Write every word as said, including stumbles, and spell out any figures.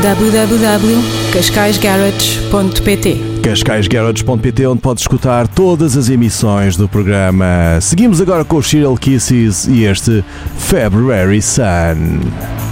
w w w ponto cascais garage ponto p t. cascais garage ponto p t, onde pode escutar todas as emissões do programa. Seguimos agora com os Serial Kisses e este February Sun.